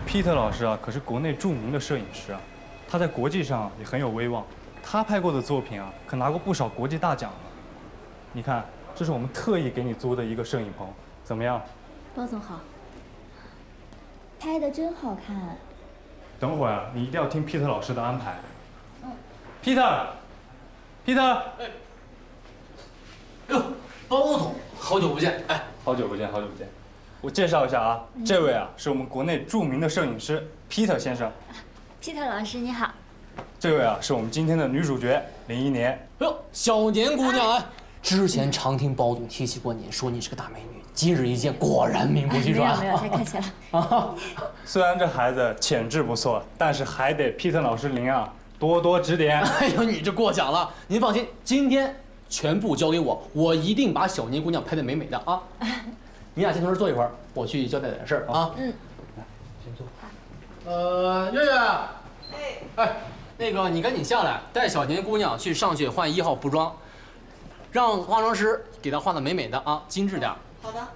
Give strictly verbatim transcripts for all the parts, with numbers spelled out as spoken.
Peter 老师啊，可是国内著名的摄影师啊，他在国际上也很有威望，他拍过的作品啊，可拿过不少国际大奖呢。你看，这是我们特意给你租的一个摄影棚，怎么样？ 包总好。 拍的真好看。 等会儿啊，你一定要听 Peter 老师的安排。嗯。Peter，Peter， 哎，哎呦，包总，好久不见！哎， 好久不见，好久不见。我介绍一下啊，嗯、这位啊是我们国内著名的摄影师 Peter 先生。 Peter 老师你好。 这位啊是我们今天的女主角林忆莲。 哎呦，小年姑娘啊！之前常听包总提起过你，说你是个大美女。今日一见，果然名不虚传。 没有没有，太客气了。啊， 虽然这孩子潜质不错，但是还得 Peter 老师您啊多多指点。 哎呦，你这过奖了。您放心，今天全部交给我，我一定把小年姑娘拍得美美的啊。你俩先从这坐一会儿，我去交代点事儿啊。嗯，来，先坐。呃，月月，哎，哎，那个你赶紧下来，带小年姑娘去上去换一号服装，让化妆师给她画的美美的啊，精致点。 好的。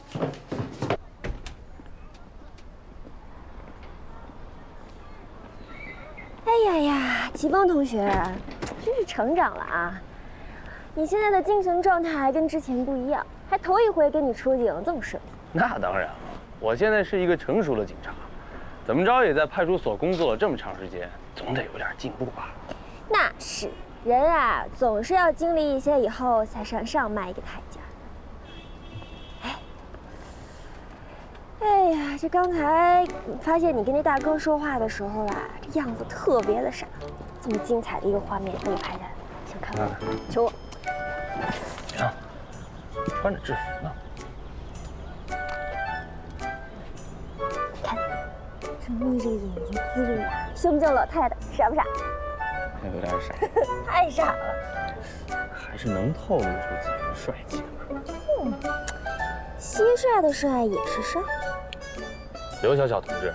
哎呀呀，齐峰同学，真是成长了啊！你现在的精神状态还跟之前不一样，还头一回跟你出警这么顺利。 那当然了，我现在是一个成熟的警察，怎么着也在派出所工作了这么长时间，总得有点进步吧？ 那是，人啊，总是要经历一些以后，才向上迈一个台阶。哎，哎呀，这刚才发现你跟那大哥说话的时候啊，这样子特别的傻。这么精彩的一个画面，给你拍下来，想看吗？求我。 娘，穿着制服呢。 看，这眯着眼睛，呲着牙，胸像老太太，傻不傻？ 有点傻。 太傻了。 还是能透露出几分帅气的。 嗯，蟋蟀的帅也是帅。 刘小小同志，